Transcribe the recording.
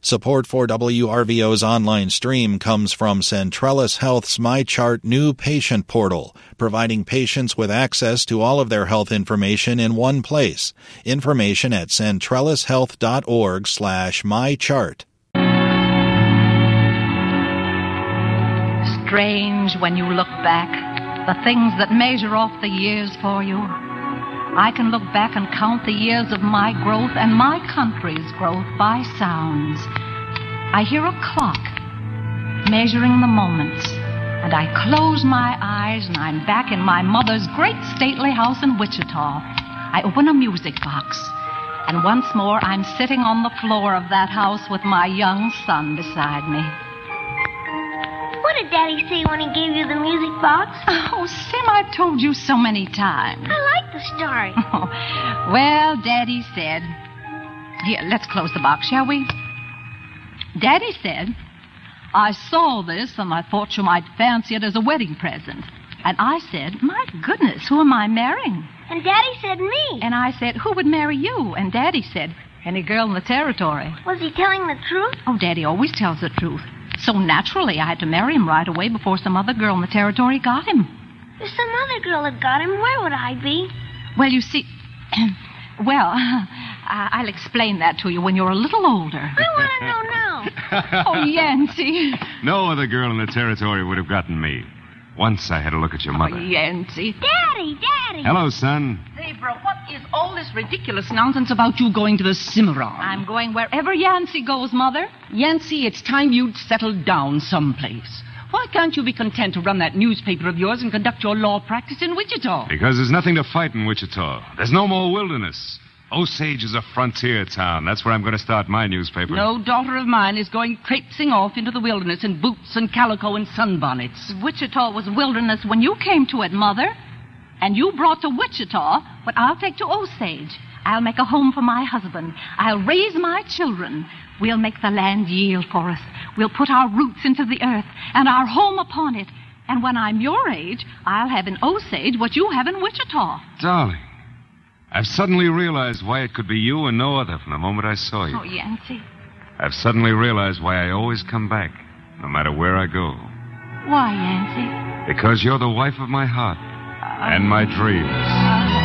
Support for WRVO's online stream comes from Centrellis Health's MyChart new patient portal, providing patients with access to all of their health information in one place. Information at centrellishealth.org/mychart. Strange when you look back, the things that measure off the years for you. I can look back and count the years of my growth and my country's growth by sounds. I hear a clock measuring the moments, and I close my eyes and I'm back in my mother's great stately house in Wichita. I open a music box, and once more I'm sitting on the floor of that house with my young son beside me. What did Daddy say when he gave you the music box? Oh, Sim, I've told you so many times. I like the story. Oh, well, Daddy said... Here, let's close the box, shall we? Daddy said, I saw this and I thought you might fancy it as a wedding present. And I said, my goodness, who am I marrying? And Daddy said me. And I said, who would marry you? And Daddy said, any girl in the territory. Was he telling the truth? Oh, Daddy always tells the truth. So naturally, I had to marry him right away before some other girl in the territory got him. If some other girl had got him, where would I be? Well, you see... Well, I'll explain that to you when you're a little older. I want to know now. Oh, Yancey. No other girl in the territory would have gotten me. Once I had a look at your mother. Oh, Yancey. Daddy! Hello, son. Sabra, what is all this ridiculous nonsense about you going to the Cimarron? I'm going wherever Yancey goes, Mother. Yancey, it's time you'd settled down someplace. Why can't you be content to run that newspaper of yours and conduct your law practice in Wichita? Because there's nothing to fight in Wichita. There's no more wilderness. Osage is a frontier town. That's where I'm going to start my newspaper. No daughter of mine is going traipsing off into the wilderness in boots and calico and sunbonnets. Wichita was wilderness when you came to it, Mother. And you brought to Wichita what I'll take to Osage. I'll make a home for my husband. I'll raise my children. We'll make the land yield for us. We'll put our roots into the earth and our home upon it. And when I'm your age, I'll have in Osage what you have in Wichita. Darling, I've suddenly realized why it could be you and no other from the moment I saw you. Oh, Yancey. I've suddenly realized why I always come back, no matter where I go. Why, Yancey? Because you're the wife of my heart and my dreams.